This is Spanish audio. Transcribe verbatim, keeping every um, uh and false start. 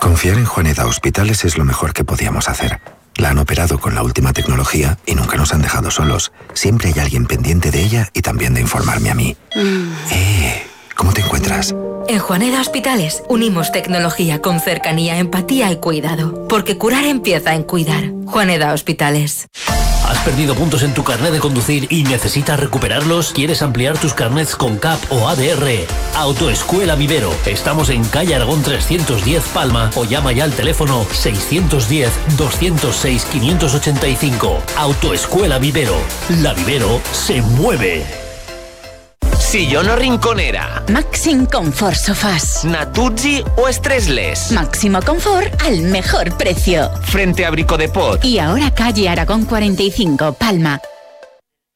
Confiar en Juaneda Hospitales es lo mejor que podíamos hacer. La han operado con la última tecnología y nunca nos han dejado solos. Siempre hay alguien pendiente de ella y también de informarme a mí. Mm. Eh, ¿cómo te encuentras? En Juaneda Hospitales unimos tecnología con cercanía, empatía y cuidado. Porque curar empieza en cuidar. Juaneda Hospitales. ¿Has perdido puntos en tu carnet de conducir y necesitas recuperarlos? ¿Quieres ampliar tus carnets con C A P o A D R? Autoescuela Vivero. Estamos en calle Aragón trescientos diez Palma o llama ya al teléfono seiscientos diez, doscientos seis, quinientos ochenta y cinco. Autoescuela Vivero. La Vivero se mueve. Sillón o rinconera. Maxim Confort Sofás. Natuzzi o Stressless. Máximo confort al mejor precio. Frente a Brico de Pot. Y ahora calle Aragón cuarenta y cinco, Palma.